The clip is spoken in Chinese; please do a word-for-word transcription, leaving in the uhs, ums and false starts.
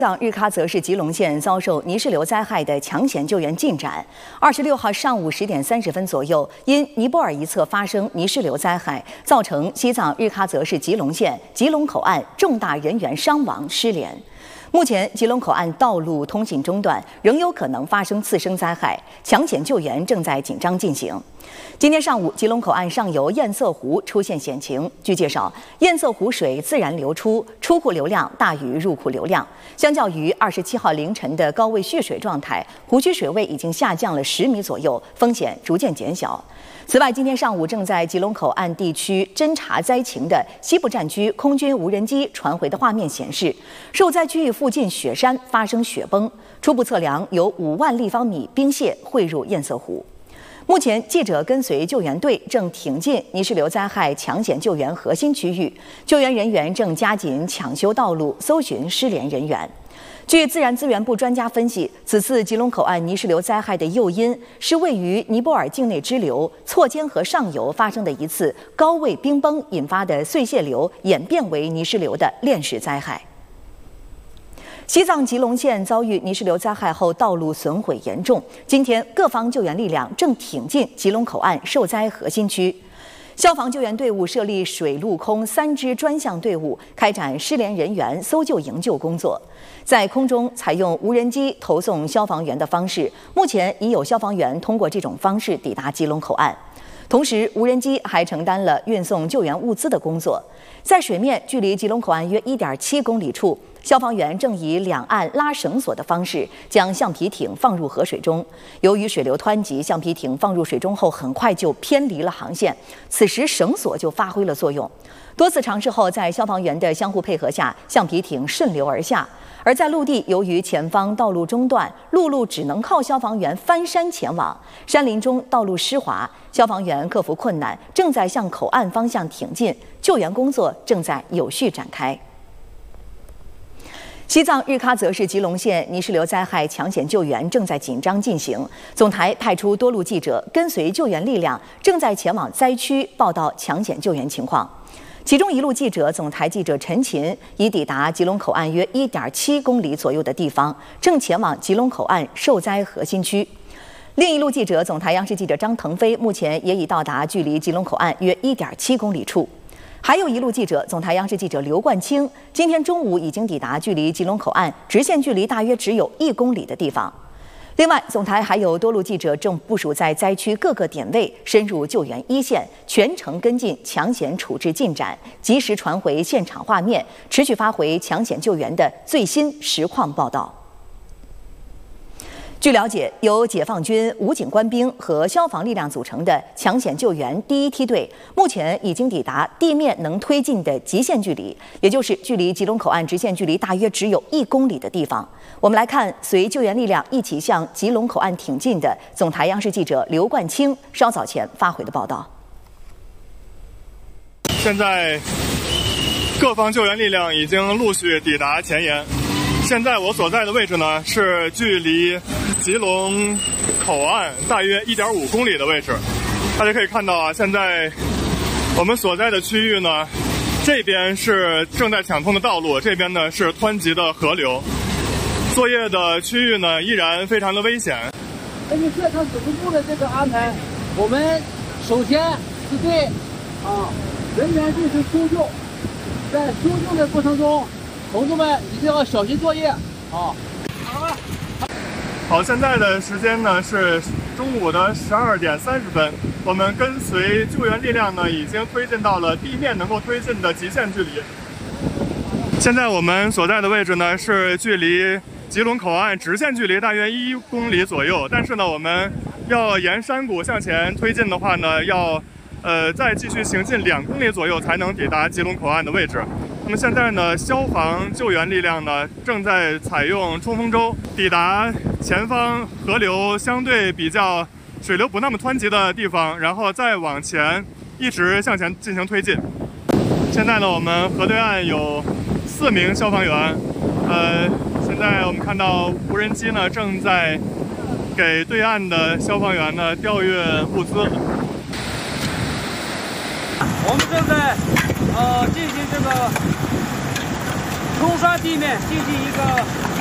藏日喀则市吉隆县遭受泥石流灾害的抢险救援进展。二十六号上午十点三十分左右，因尼泊尔一侧发生泥石流灾害，造成西藏日喀则市吉隆县吉隆口岸重大人员伤亡失联。目前，吉隆口岸道路通行中断，仍有可能发生次生灾害，抢险救援正在紧张进行。今天上午，吉隆口岸上游堰塞湖出现险情。据介绍，堰塞湖水自然流出，出库流量大于入库流量。相较于二十七号凌晨的高位蓄水状态，湖区水位已经下降了十米左右，风险逐渐减小。此外，今天上午正在吉隆口岸地区侦察灾情的西部战区空军无人机传回的画面显示，受灾区域附近雪山发生雪崩，初步测量有五万立方米冰屑汇入堰塞湖。目前，记者跟随救援队正挺进泥石流灾害抢险救援核心区域，救援人员正加紧抢修道路，搜寻失联人员。据自然资源部专家分析，此次吉隆口岸泥石流灾害的诱因是位于尼泊尔境内支流错间河上游发生的一次高位冰崩引发的碎屑流演变为泥石流的链式灾害。西藏吉隆县遭遇泥石流灾害后，道路损毁严重。今天，各方救援力量正挺进吉隆口岸受灾核心区。消防救援队伍设立水陆空三支专项队伍，开展失联人员搜救营救工作。在空中采用无人机投送消防员的方式，目前已有消防员通过这种方式抵达吉隆口岸。同时，无人机还承担了运送救援物资的工作。在水面距离吉隆口岸约 一点七公里处，消防员正以两岸拉绳索的方式将橡皮艇放入河水中。由于水流湍急，橡皮艇放入水中后很快就偏离了航线，此时绳索就发挥了作用。多次尝试后，在消防员的相互配合下，橡皮艇顺流而下。而在陆地，由于前方道路中断，陆路只能靠消防员翻山前往。山林中道路湿滑，消防员克服困难，正在向口岸方向挺进，救援工作正在有序展开。西藏日喀则市吉隆县泥石流灾害抢险救援正在紧张进行，总台派出多路记者跟随救援力量，正在前往灾区报道抢险救援情况。其中一路记者总台记者陈琴已抵达吉隆口岸约 一点七公里左右的地方，正前往吉隆口岸受灾核心区。另一路记者总台央视记者张腾飞目前也已到达距离吉隆口岸约 一点七公里处。还有一路记者总台央视记者刘冠清今天中午已经抵达距离吉隆口岸直线距离大约只有一公里的地方。另外，总台还有多路记者正部署在灾区各个点位，深入救援一线，全程跟进抢险处置进展，及时传回现场画面，持续发回抢险救援的最新实况报道。据了解，由解放军武警官兵和消防力量组成的抢险救援第一梯队，目前已经抵达地面能推进的极限距离，也就是距离吉隆口岸直线距离大约只有一公里的地方。我们来看，随救援力量一起向吉隆口岸挺进的总台央视记者刘冠清稍早前发回的报道。 现在，各方救援力量已经陆续抵达前沿。现在我所在的位置呢，是距离吉隆口岸大约 一点五公里的位置。大家可以看到啊，现在我们所在的区域呢，这边是正在抢通的道路，这边呢是湍急的河流。作业的区域呢依然非常的危险。 根据现场指挥部的这个安排，我们首先是对啊人员进行搜救，在搜救的过程中，同志们一定要小心作业啊！好了。 好，现在的时间呢是中午的十二点三十分，我们跟随救援力量呢已经推进到了地面能够推进的极限距离。现在我们所在的位置呢是距离吉隆口岸直线距离大约一公里左右，但是呢我们要沿山谷向前推进的话呢，要呃再继续行进两公里左右才能抵达吉隆口岸的位置。那么现在呢，消防救援力量呢正在采用冲锋舟抵达前方河流相对比较水流不那么湍急的地方，然后再往前一直向前进行推进。现在呢，我们河对岸有四名消防员，呃，现在我们看到无人机呢正在给对岸的消防员呢调运物资。 我们正在呃进行这个冲刷地面进行一个